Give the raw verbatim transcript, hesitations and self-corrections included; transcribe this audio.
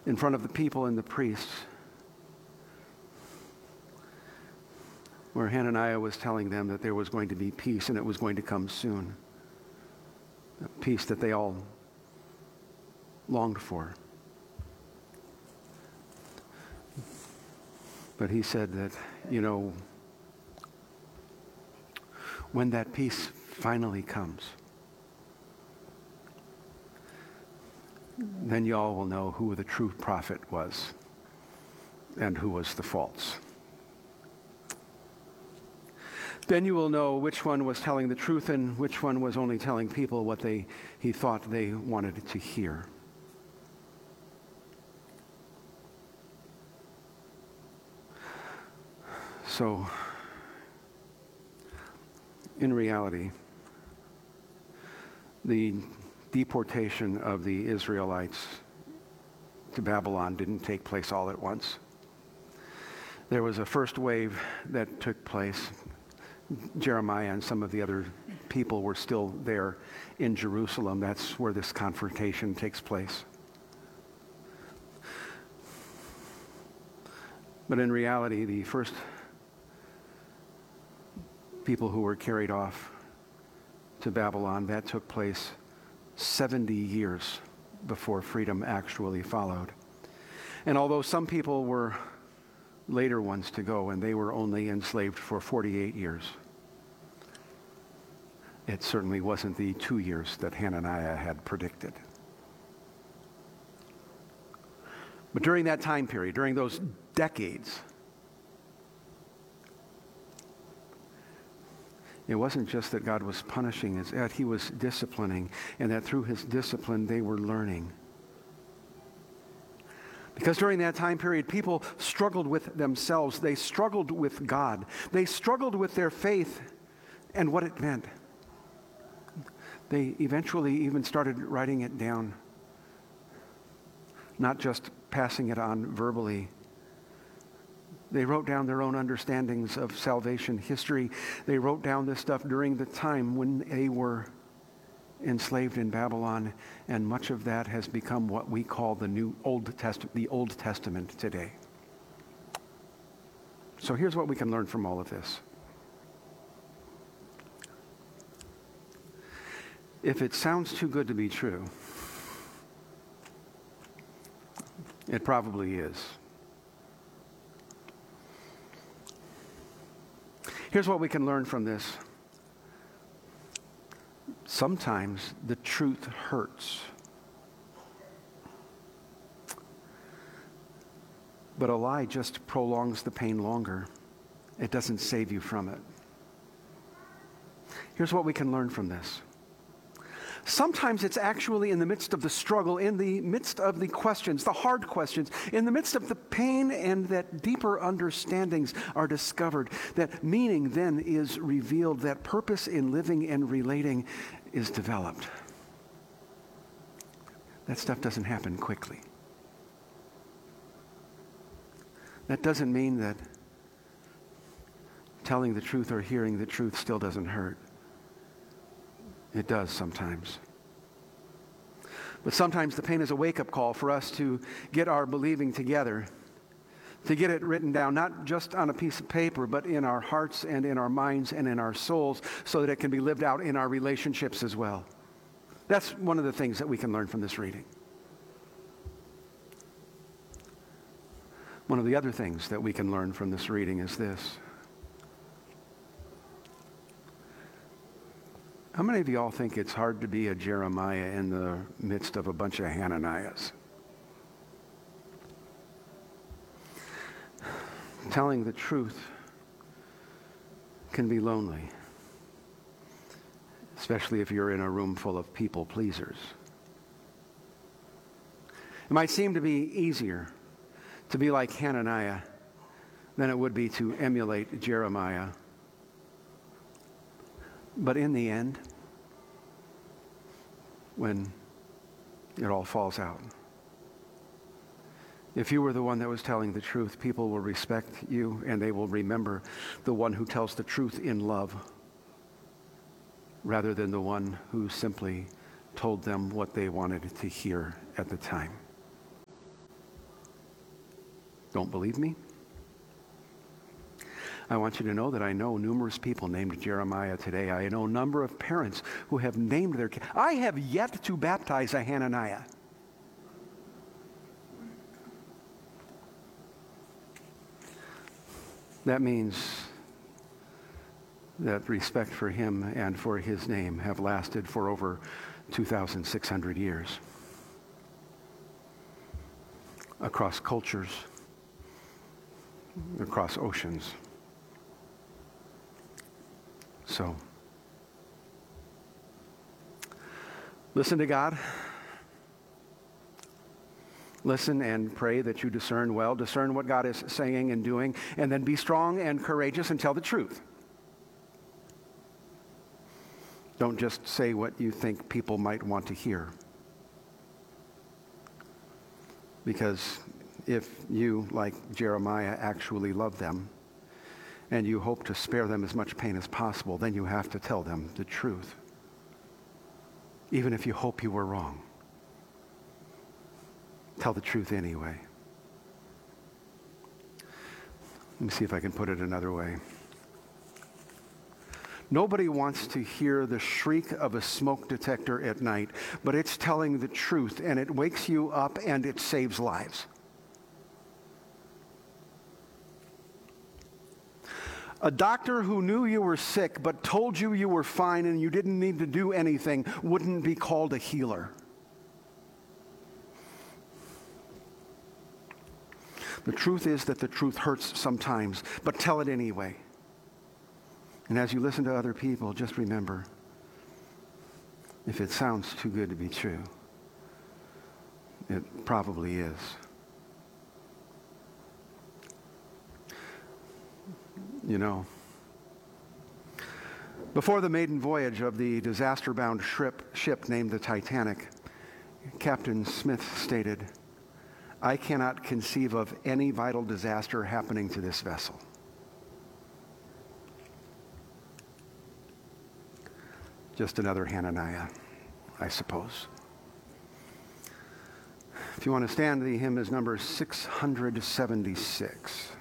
in front of the people and the priests, where Hananiah was telling them that there was going to be peace and it was going to come soon. A peace that they all longed for. But he said that, you know, when that peace finally comes, then y'all will know who the true prophet was and who was the false. Then you will know which one was telling the truth and which one was only telling people what they he thought they wanted to hear. So, in reality, the deportation of the Israelites to Babylon didn't take place all at once. There was a first wave that took place. Jeremiah and some of the other people were still there in Jerusalem. That's where this confrontation takes place. But in reality, the first people who were carried off to Babylon, that took place seventy years before freedom actually followed. And although some people were later ones to go and they were only enslaved for forty-eight years, it certainly wasn't the two years that Hananiah had predicted. But during that time period, during those decades, it wasn't just that God was punishing, it's that he was disciplining, and that through his discipline they were learning. Because during that time period, people struggled with themselves. They struggled with God. They struggled with their faith and what it meant. They eventually even started writing it down, not just passing it on verbally. They wrote down their own understandings of salvation history. They wrote down this stuff during the time when they were enslaved in Babylon, and much of that has become what we call the New Old Testament, the Old Testament today. So here's what we can learn from all of this. If it sounds too good to be true, it probably is. Here's what we can learn from this. Sometimes the truth hurts. But a lie just prolongs the pain longer. It doesn't save you from it. Here's what we can learn from this. Sometimes it's actually in the midst of the struggle, in the midst of the questions, the hard questions, in the midst of the pain, and that deeper understandings are discovered, that meaning then is revealed, that purpose in living and relating is developed. That stuff doesn't happen quickly. That doesn't mean that telling the truth or hearing the truth still doesn't hurt. It does sometimes. But sometimes the pain is a wake-up call for us to get our believing together, to get it written down, not just on a piece of paper, but in our hearts and in our minds and in our souls, so that it can be lived out in our relationships as well. That's one of the things that we can learn from this reading. One of the other things that we can learn from this reading is this. How many of y'all think it's hard to be a Jeremiah in the midst of a bunch of Hananiahs? Telling the truth can be lonely, especially if you're in a room full of people pleasers. It might seem to be easier to be like Hananiah than it would be to emulate Jeremiah. But in the end, when it all falls out, if you were the one that was telling the truth, people will respect you and they will remember the one who tells the truth in love rather than the one who simply told them what they wanted to hear at the time. Don't believe me? I want you to know that I know numerous people named Jeremiah today. I know a number of parents who have named their kids. I have yet to baptize a Hananiah. That means that respect for him and for his name have lasted for over two thousand six hundred years. Across cultures, across oceans. So, listen to God. Listen and pray that you discern well. Discern what God is saying and doing, and then be strong and courageous and tell the truth. Don't just say what you think people might want to hear. Because if you, like Jeremiah, actually love them, and you hope to spare them as much pain as possible, then you have to tell them the truth, even if you hope you were wrong. Tell the truth anyway. Let me see if I can put it another way. Nobody wants to hear the shriek of a smoke detector at night, but it's telling the truth, and it wakes you up, and it saves lives. A doctor who knew you were sick but told you you were fine and you didn't need to do anything wouldn't be called a healer. The truth is that the truth hurts sometimes, but tell it anyway. And as you listen to other people, just remember, if it sounds too good to be true, it probably is. You know, before the maiden voyage of the disaster-bound ship, ship named the Titanic, Captain Smith stated, "I cannot conceive of any vital disaster happening to this vessel." Just another Hananiah, I suppose. If you want to stand, the hymn is number six hundred seventy-six.